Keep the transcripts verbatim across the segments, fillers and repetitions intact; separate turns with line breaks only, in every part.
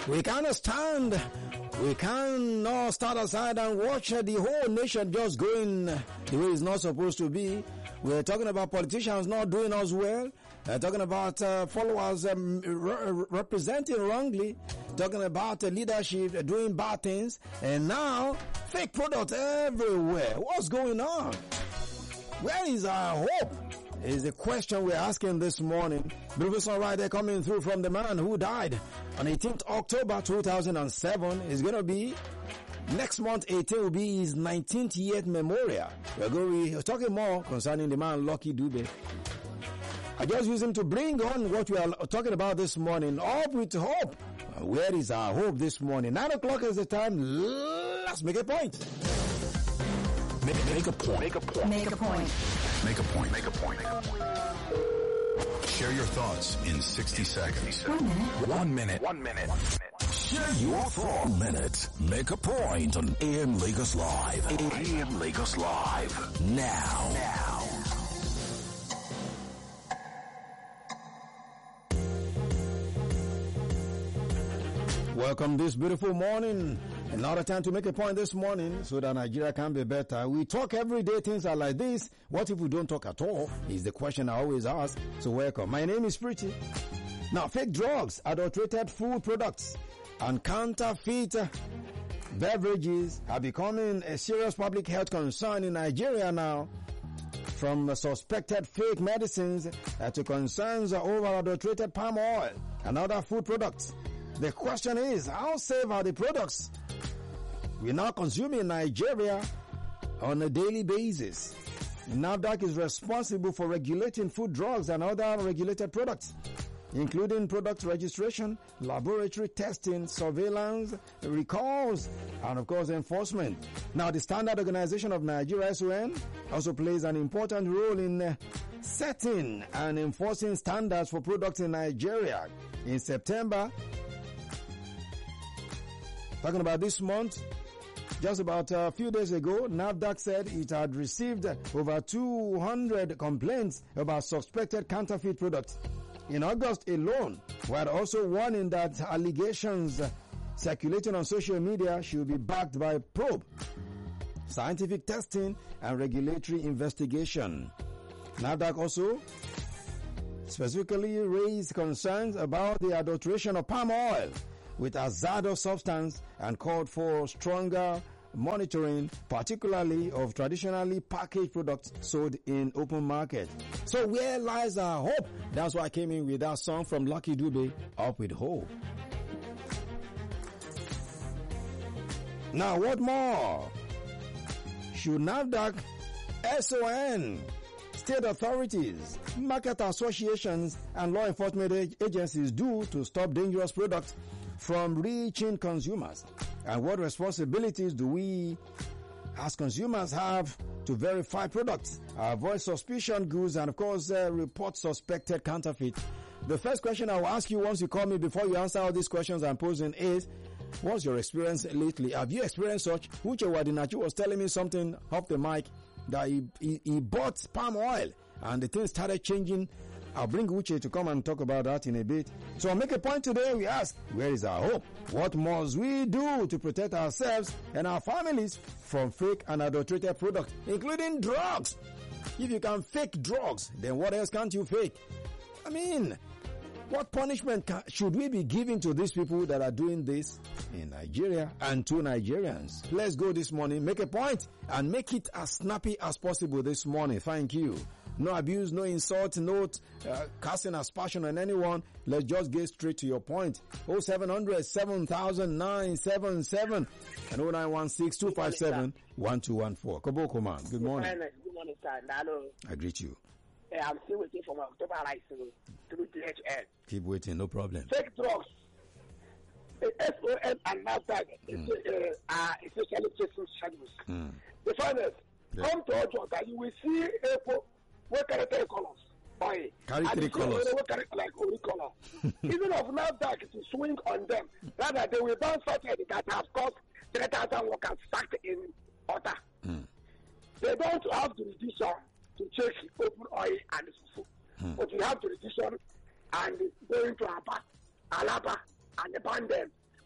We cannot stand. We cannot stand aside and watch the whole nation just going the way it's not supposed to be. We're talking about politicians not doing us well. We're talking about uh, followers um, re- representing wrongly. Talking about uh, leadership doing bad things. And now, fake products everywhere. What's going on? Where is our hope? Is the question we're asking this morning. Beautiful song right there coming through from the man who died on eighteenth October two thousand seven. It's going to be next month, eighteen will be his nineteenth year memorial. We're going to be talking more concerning the man Lucky Dube. I just use him to bring on what we are talking about this morning. Up with hope. Where is our hope this morning? Nine o'clock is the time. Let's make a point.
Make, make a point. Make a point.
Make a point.
Make a point. Make a point. Share your thoughts in sixty seconds.
One minute.
One minute. One minute. Share your thoughts. One minute. Make a point on A M Lagos Live. A M Lagos Live. Now. Now.
Welcome this beautiful morning. Another time to make a point this morning so that Nigeria can be better. We talk every day, things are like this. What if we don't talk at all? Is the question I always ask. So welcome. My name is Pretty. Now, fake drugs, adulterated food products, and counterfeit beverages are becoming a serious public health concern in Nigeria now. From suspected fake medicines uh, to concerns over adulterated palm oil and other food products. The question is, how safe are the products we now consume in Nigeria on a daily basis? NAFDAC is responsible for regulating food, drugs, and other regulated products, including product registration, laboratory testing, surveillance, recalls, and of course enforcement. Now, the Standard Organization of Nigeria, S O N, also plays an important role in uh, setting and enforcing standards for products in Nigeria. In September, talking about this month, just about a few days ago, NAFDAC said it had received over two hundred complaints about suspected counterfeit products. In August alone, we are also warning that allegations circulating on social media should be backed by probe, scientific testing, and regulatory investigation. NAFDAC also specifically raised concerns about the adulteration of palm oil with hazardous substance and called for stronger monitoring, particularly of traditionally packaged products sold in open market. So where lies our hope? That's why I came in with that song from Lucky Dube, Up With Hope. Now what more should NAFDAC, S O N, state authorities, market associations, and law enforcement agencies do to stop dangerous products from reaching consumers? And what responsibilities do we as consumers have to verify products, avoid suspicion goods, and of course uh, report suspected counterfeit? The first question I will ask you once you call me before you answer all these questions I'm posing is, what's your experience lately? Have you experienced such? Uche Wadinachi was telling me something off the mic that he, he, he bought palm oil and the thing started changing. I'll bring Uche to come and talk about that in a bit. So I'll make a point today. We ask, where is our hope? What must we do to protect ourselves and our families from fake and adulterated products, including drugs? If you can fake drugs, then what else can't you fake? I mean, what punishment can, should we be giving to these people that are doing this in Nigeria and to Nigerians? Let's go this morning, make a point, and make it as snappy as possible this morning. Thank you. No abuse, no insult, no uh, casting aspersion on anyone. Let's just get straight to your point. oh seven hundred, seven thousand, nine seven seven and oh nine one six, two five seven, one two one four. Koboko man, good morning.
Good morning, sir. Hello.
I greet you.
Uh, I'm still waiting for my October license through D H L.
Keep waiting, no problem.
Fake drugs. The S O N and NAFDAC mm. uh, are essentially chasing shadows. Mm. The finest, yeah. Come to Ojo that you will see April. What carry three colors? Boy.
Carry three colors.
What carry like only color? Even of NAFDAC to swing on them, rather they will ban such that have caused three thousand workers sacked in order. Mm. They don't have the reduction to check open oil and fufu, mm. but you have the reduction and going to Aba, Alaba, and ban them.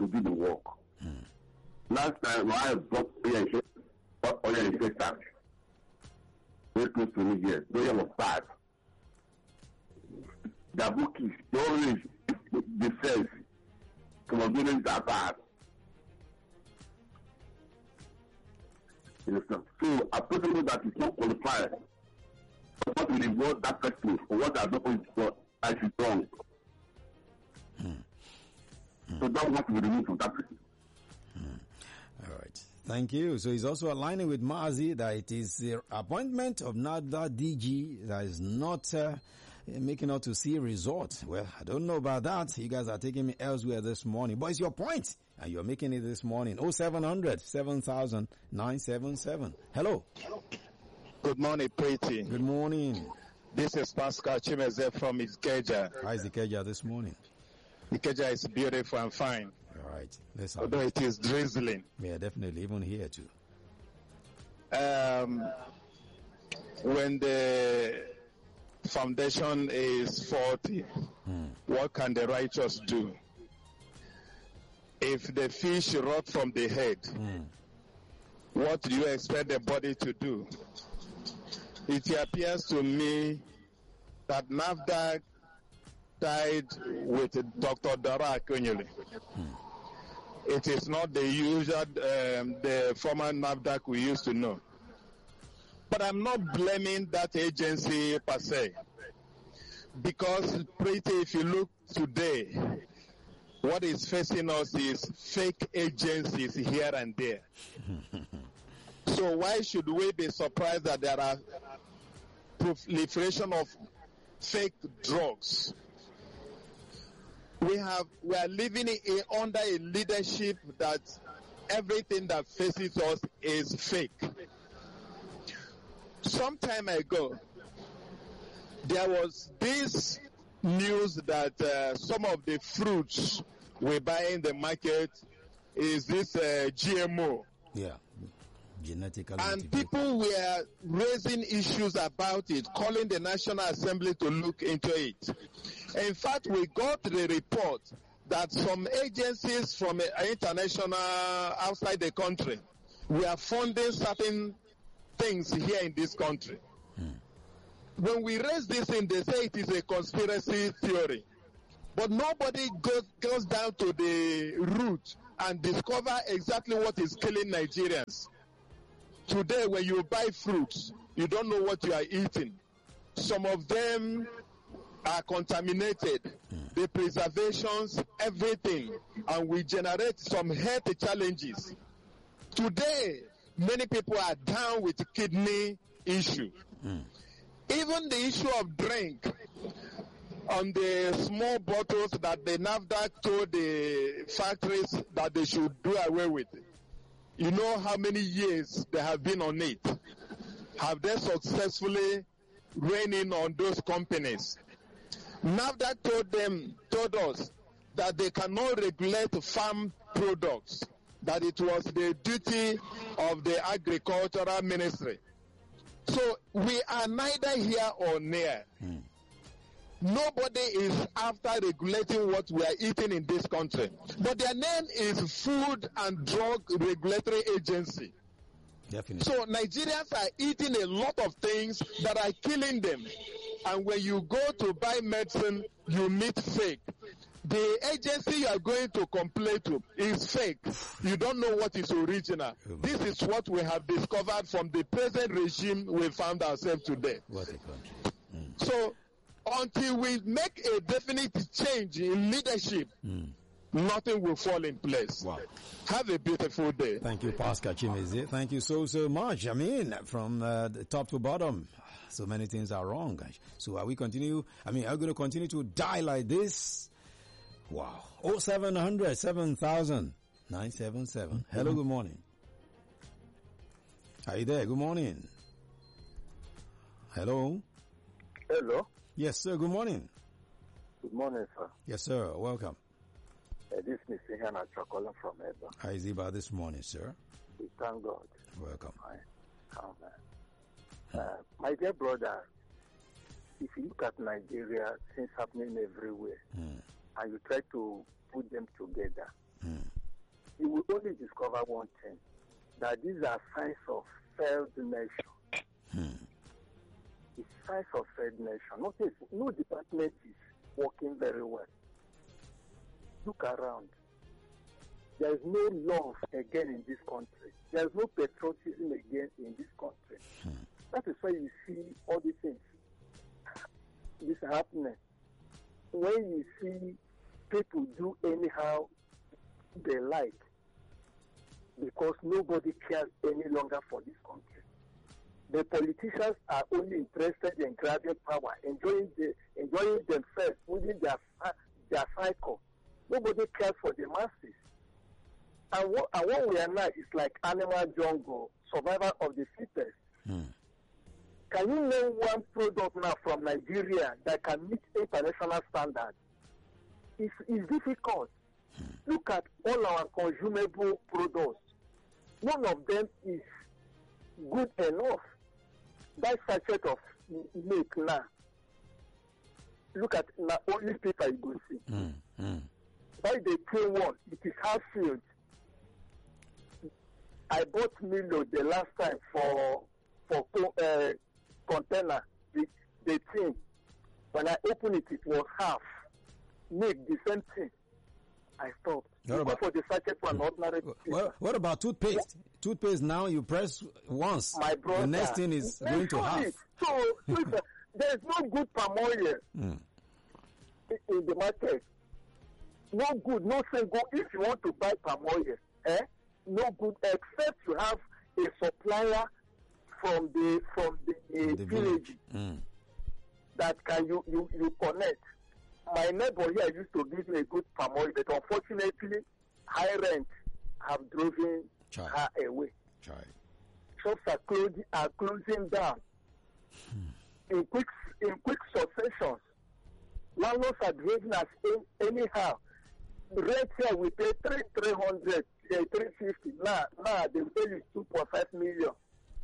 to do the work. Mm. Last time when I bought oil and gas tax, very close to me here, the oil was bad. The bookies, they always the sales, some of them are bad. You understand? So a person that is not qualified, what will reward that person for what they are not going to do as is wrong. Mm. Mm. So that what will remove from that person.
Mm. All right. Thank you. So he's also aligning with Mazi that it is the appointment of NAFDAC D G that is not uh, making out to see a result. Well, I don't know about that. You guys are taking me elsewhere this morning. But it's your point, and you're making it this morning. oh seven hundred, seven thousand, nine seven seven. Hello.
Good morning, Pretty.
Good morning.
This is Pascal Chimeze from Ikeja.
How is Ikeja this morning?
Ikeja is beautiful and fine.
All right. Let's
Although it is drizzling.
Yeah, definitely. Even here too.
Um, when the foundation is faulty, hmm. what can the righteous do? If the fish rot from the head, hmm. what do you expect the body to do? It appears to me that NAFDAC died with Doctor Dara Akunyili. Hmm. It is not the usual, um, the former NAFDAC we used to know. But I'm not blaming that agency per se. Because, pretty, if you look today, what is facing us is fake agencies here and there. So why should we be surprised that there are proliferation of fake drugs? We have we are living in, under a leadership that everything that faces us is fake. Some time ago, there was this news that uh, some of the fruits we buy in the market is this uh, G M O.
Yeah. Genetically
and people were raising issues about it, calling the National Assembly to look into it. In fact, we got the report that some agencies from international outside the country were funding certain things here in this country. Hmm. When we raise this in, they say it is a conspiracy theory. But nobody goes, goes down to the root and discover exactly what is killing Nigerians. Today, when you buy fruits, you don't know what you are eating. Some of them are contaminated. Mm. The preservations, everything. And we generate some health challenges. Today, many people are down with kidney issue. Mm. Even the issue of drink on the small bottles that the NAFDAC told the factories that they should do away with. You know how many years they have been on it. Have they successfully reined in on those companies? NAFDAC told them, told us that they cannot regulate farm products, that it was the duty of the agricultural ministry. So we are neither here or near. Mm. Nobody is after regulating what we are eating in this country. But their name is Food and Drug Regulatory Agency.
Definitely.
So Nigerians are eating a lot of things that are killing them. And when you go to buy medicine, you meet fake. The agency you are going to complain to is fake. You don't know what is original. This is what we have discovered from the present regime we found ourselves today.
What a country. Mm.
So, until we make a definite change in leadership, mm. nothing will fall in place.
Wow.
Have a beautiful day.
Thank you, Pascal Chimeze. Thank you so, so much. I mean, from uh, the top to bottom, so many things are wrong. So are we continue? I mean, are we going to continue to die like this? Wow. oh seven hundred, seven thousand, nine seven seven. Hello, good morning. Are you there? Good morning. Hello.
Hello.
Yes, sir. Good morning.
Good morning, sir.
Yes, sir. Welcome.
Uh, this is Hannah Chokola from Eba.
How is it about this morning, sir?
We thank God.
Welcome.
Oh, uh, my dear brother, if you look at Nigeria, things happening everywhere, mm. and you try to put them together, mm. you will only discover one thing, that these are signs of failed nation.
Hmm.
It's signs of failed nation. Notice, no department is working very well. Look around. There is no love again in this country. There is no patriotism again in this country. Hmm. That is why you see all these things. This happening. When you see people do anyhow they like, because nobody cares any longer for this country. The politicians are only interested in grabbing power, enjoying the, enjoying themselves within their their cycle. Nobody cares for the masses. And what, and what we are now is like animal jungle, survival of the fittest. Hmm. Can you name one product now from Nigeria that can meet international standards? It's, it's difficult. Hmm. Look at all our consumable products. None of them is good enough. That sachet of milk now. Look at now only paper you go see. Mm, mm. Buy the plain one, it is half filled. I bought Milo the last time for for uh, container. The, the thing, when I opened it, it was half. Milk, the same thing. I stopped. What about, for the sachet for an ordinary
what, what about toothpaste? Yeah. Toothpaste now you press once.
My brother,
the next thing is going to half.
It. So listen, there is no good palm oil mm. in, in the market. No good, no single. If you want to buy palm oil, eh? No good, except you have a supplier from the from the, uh, the village mm. that can you, you you connect. My neighbor here used to give me a good palm oil, but unfortunately, high rent have driven Chai. her away.
Chai.
Shops are closing, are closing down hmm. in quick in quick successions. Landlords are behaving as in, anyhow. Rent here we pay three three hundred, uh, three fifty. Now, now they pay you two point five million.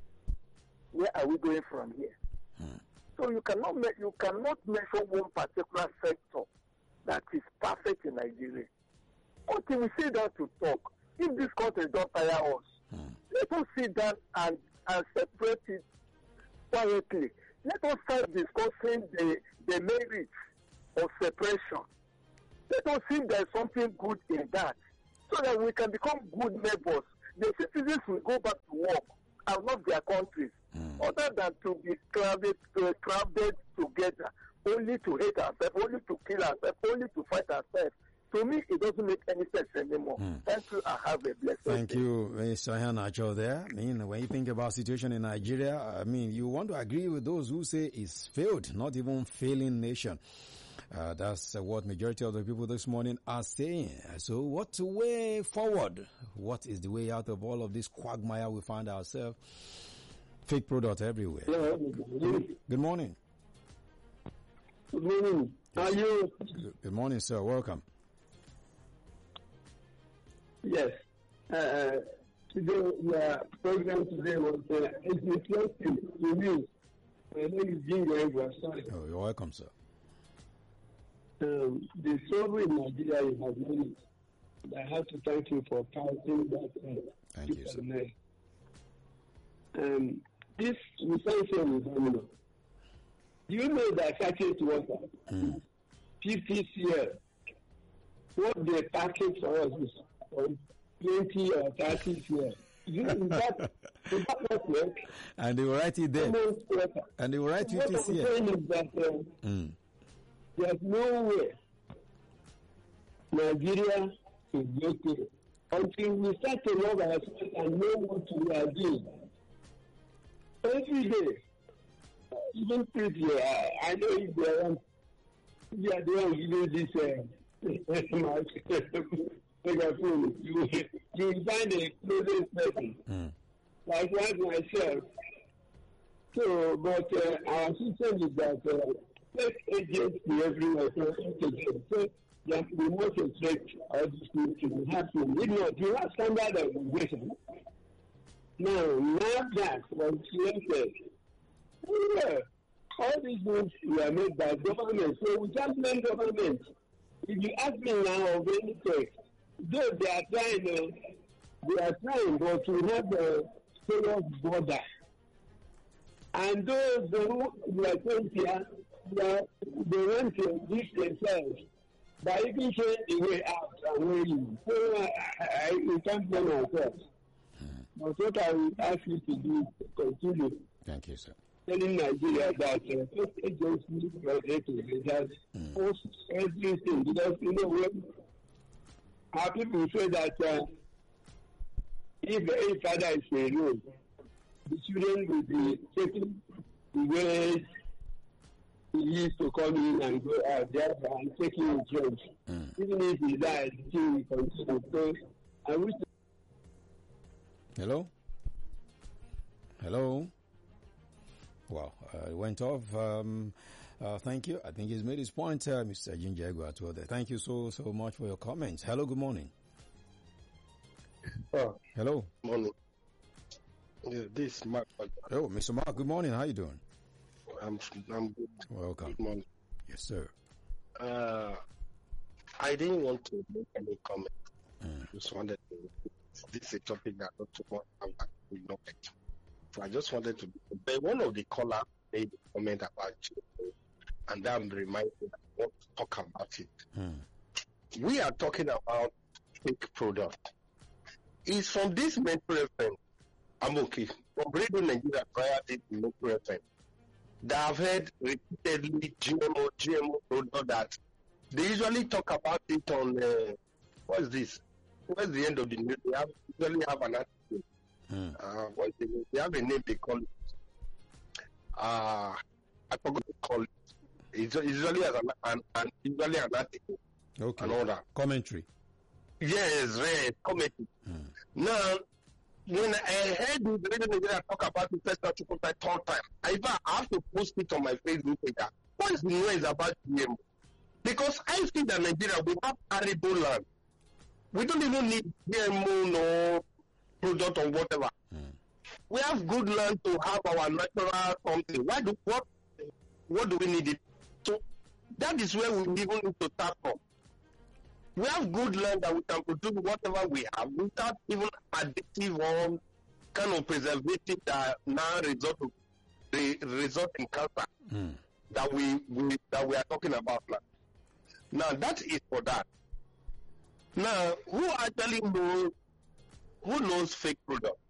Where are we going from here? Hmm. So you cannot make, you cannot mention one particular sector that is perfect in Nigeria. Until we sit down to talk, if this country don't tire us, hmm. let us sit down and, and separate it quietly. Let us start discussing the, the merits of separation. Let us see if there is something good in that, so that we can become good neighbors. The citizens will go back to work and love their countries. Mm. Other than to be crowded, uh, crowded together, only to hate ourselves, only to kill ourselves, only to fight ourselves. To me, it doesn't make any sense anymore. Mm. Thank you, I have a blessed
Thank
day.
you, Mister Hanacho there. I mean, when you think about situation in Nigeria, I mean, you want to agree with those who say it's failed, not even failing nation. Uh, that's uh, what majority of the people this morning are saying. So what's the way forward? What is the way out of all of this quagmire we find ourselves? Fake product everywhere.
Yeah, good,
good morning.
Good morning. How are you?
Good, good morning, sir. Welcome.
Yes. Uh, today, the program today was uh, interesting to me. My name is Jingo. Sorry.
Oh, you're welcome, sir.
Um, the trouble in Nigeria is has many. I have to thank you for fighting that. Uh,
thank you, sir.
Um, this recycling is phenomenal. Do you know that sachet water, mm. fifty cl, what they package for us is um, twenty or thirty cl. You know, that, that not work.
And they will write it there. And they will write fifty cl.
What I'm saying is that um, mm. there's no way Nigeria is okay until we start to love ourselves and know what we are doing. Every day, even pretty, I, I know if they are, they are the one giving this uh, megaphone, you, you find a closest person, mm. like like myself. So, but uh, our system is that uh, take agents to everywhere, so so that we must expect all these things to happen. If not, you have standard of education. Now, now that was created, yeah, all these things were made by government. So we can't blame government. If you ask me now of any text, though they are trying, uh, they are trying, but to have a serious border. And those who were sent here, they, they want to give themselves by even showing the way out and way in. So I, I, we can't blame ourselves. Mm. But what I will ask you to do is continue.
Thank you, sir.
Telling Nigeria that uh, first agency project is that mm. post everything. Because, you know, when our people say that uh, if a father is a road, the children will be taking the ways he used to come in and go out there and taking his drugs. Mm. Even if he dies, he will continue. So I wish.
Hello? Hello? Wow, uh, it went off. Um, uh, thank you. I think he's made his point, uh, Mister Jinjago Atuode. Thank you so, so much for your comments. Hello, good morning.
Oh,
hello.
Morning. Yeah, this is Mark.
Oh, Mister Mark, good morning. How you doing?
I'm, I'm good.
Welcome.
Good morning.
Yes, sir.
Uh, I didn't want to make any comment. Mm. Just wanted to. This is a topic that not too much we know it. So I just wanted to. But one of the callers made a comment about it, and that reminded me that I want to talk about it. Mm. We are talking about fake product. It's from this Metro F M. I'm okay. From Radio Nigeria prior to Metro F M. That I've heard repeatedly G M O, G M O product that they usually talk about it on, uh, what is this? What's the end of the news? They have, usually have an article. Mm. Uh, what is the name? They have a name they call it. Uh, I forgot to call it. It's usually as an, an, an, usually an article.
Okay.
And all that.
Commentary.
Yes, right. Commentary. Mm. Now, when I heard the Radio Nigeria talk about the first time, third time, I even have to post it on my Facebook page. What is the noise about G M O? Because I see that Nigeria, we have arable land. We don't even need G M O no product or whatever. Mm. We have good land to have our natural something. Why do what? What do we need it? So that is where we even need to start from. We have good land that we can produce whatever we have without even additive or kind of preservative that now result to the result in cancer mm. that we, we that we are talking about now. Now that is for that. Now who actually knows who knows fake product?